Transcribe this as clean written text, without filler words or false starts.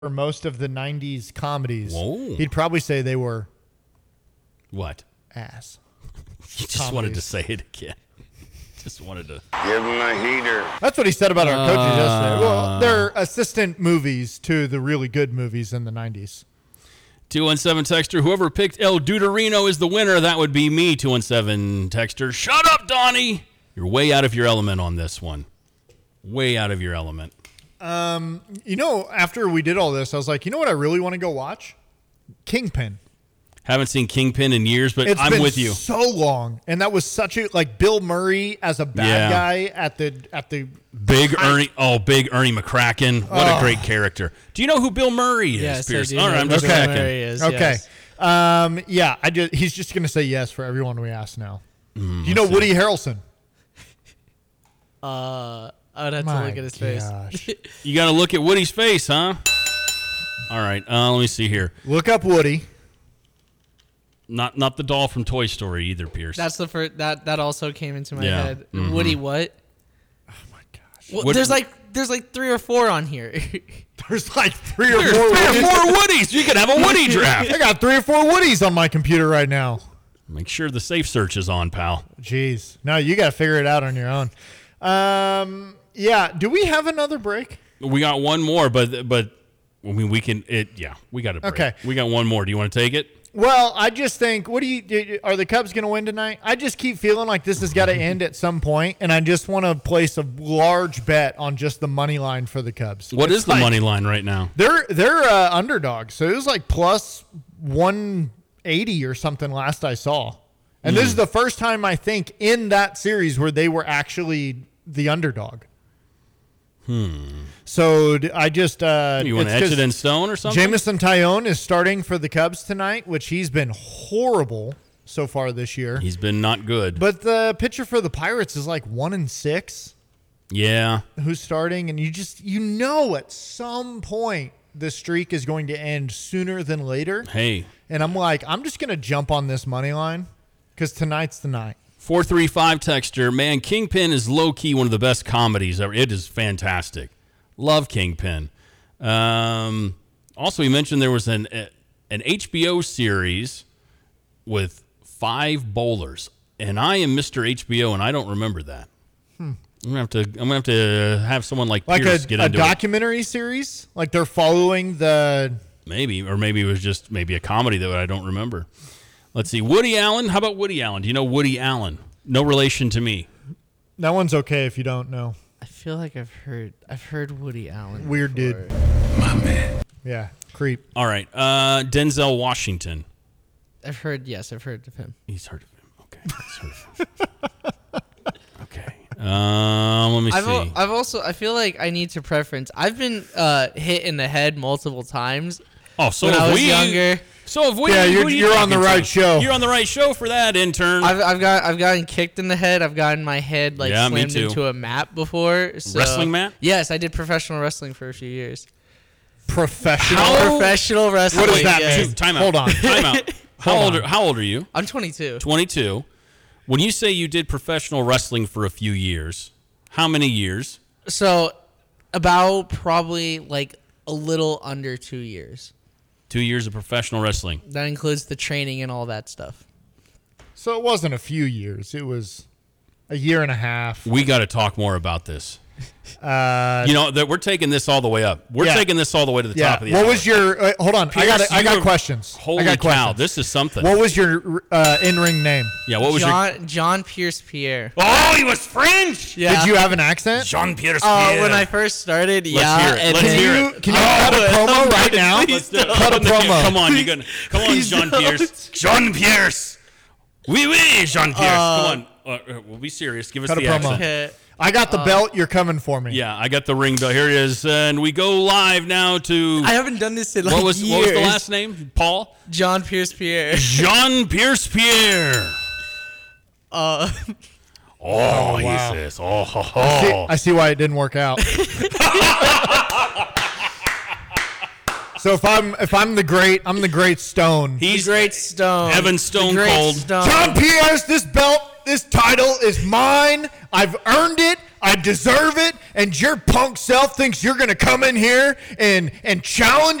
for most of the 90s comedies, Whoa. he'd probably say they were What? ass. You just wanted to say it again. Just wanted to. Give him a heater. That's what he said about our coaches yesterday. Well, they're assistant movies to the really good movies in the 90s. 217 texter, whoever picked El Deuterino is the winner. That would be me, 217 texter. Shut up, Donnie. You're way out of your element on this one. Way out of your element. You know, after we did all this, I was like, you know what I really want to go watch? Kingpin. Haven't seen Kingpin in years, but It's I'm been with you. so long, and that was such a like Bill Murray as a bad guy at the Big Ernie McCracken. What a great character. Do you know who Bill Murray is, Yes, Pierce? I do All right, know I'm who just Bill checking. Murray is, Okay. yes. Yeah, he's just going to say yes for everyone we ask now. Do you know Woody Harrelson? I would have to look at his gosh. face. You got to look at Woody's face, huh? All right, let me see here. Look up Woody. Not the doll from Toy Story either, Pierce. That's the first that also came into my Yeah. head. Mhm. Woody, what? Oh my gosh. Well, What- there's like 3 or 4 on here. There's like three or There's four 3 or Woodies. 4 Woodies. You could have a Woody draft. I got 3 or 4 Woodies on my computer right now. Make sure the safe search is on, pal. Jeez. No, you got to figure it out on your own. Yeah. Do we have another break? We got one more, but I mean, we can. We got a break. Okay. We got one more. Do you want to take it? Well, I just think, are the Cubs going to win tonight? I just keep feeling like this has got to end at some point, and I just want to place a large bet on just the money line for the Cubs. What It's is the like- money line right now? They're underdogs, so it was like plus 180 or something last I saw. And this is the first time I think in that series where they were actually the underdog. So I just You want to it's etch it 'cause in stone or something? Jameson Taillon is starting for the Cubs tonight, which he's been horrible so far this year. He's been not good. But the pitcher for the Pirates is like 1-6 yeah. who's starting, and you know at some point the streak is going to end sooner than later. Hey. And I'm like, I'm just going to jump on this money line because tonight's the night. 435 texter, man, Kingpin is low-key one of the best comedies ever. It is fantastic. Love Kingpin. Also, he mentioned there was an HBO series with 5 bowlers, and I am Mr. HBO, and I don't remember that. I'm gonna have to have someone like Pierce get a into it. documentary series, like they're following the. Maybe it was just maybe a comedy that I don't remember. Let's see. Woody Allen. How about Woody Allen? Do you know Woody Allen? No relation to me. That one's okay if you don't know. I feel like I've heard Woody Allen. Weird before. dude. My man. Yeah, creep. All right. Denzel Washington. I've heard of him. He's heard of him. Okay. He's heard of him. Okay. Let me see. I feel like I need to preference. I've been hit in the head multiple times. Oh, so when have I was we. younger. So if we. Yeah, who are you you're on the talking right to? show. You're on the right show for that, intern. I've gotten kicked in the head. I've gotten my head Yeah, me slammed too. into a mat before. So. Wrestling mat? Yes, I did professional wrestling for a few years. Professional. Professional wrestling. What does that yes. mean? Time out. Hold on. Time out. How old are you? I'm 22. 22. When you say you did professional wrestling for a few years, how many years? So about probably like a little under 2 years. 2 years of professional wrestling. That includes the training and all that stuff. So it wasn't a few years. It was a year and a half. We got to talk more about this. That we're taking this all the way up. We're Yeah. taking this all the way to the Yeah. top of the What hour. was your? Hold on. I Pierce, got you questions. Holy I got cow! questions. This is something. What was your in-ring name? Yeah. What was your? John Pierce Pierre. Oh, he was French. Yeah. Did you have an accent? Jean Pierre. When I first started, Let's yeah. hear it. and Let's then- hear Can you it. can you cut a promo right now? Let's do it. Cut a Open the camera. promo. Come on, you gonna come on, Please Jean don't. Pierce. Jean Pierce. Oui, oui, Jean Pierce. Come on. We'll be serious. Give us Cut a the promo. accent. Okay. I got the belt. You're coming for me. Yeah, I got the ring bell. Here it is, and we go live now to. I haven't done this in like what was years. the last name? Paul. John Pierce Pierre. Jean Pierce Pierre. Uh, Oh, he wow. says. Oh, ho, ho. I see why it didn't work out. So if I'm the great Stone. He's Great Stone. Evan Stone The Great Cold. Stone. John Pierce, this belt, this title is mine. I've earned it. I deserve it, and your punk self thinks you're going to come in here and challenge